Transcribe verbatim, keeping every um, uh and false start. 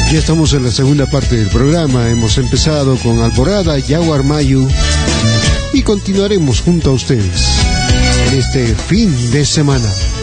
Ya estamos en la segunda parte del programa. Hemos empezado con Alborada, Jaguar Mayu y continuaremos junto a ustedes en este fin de semana.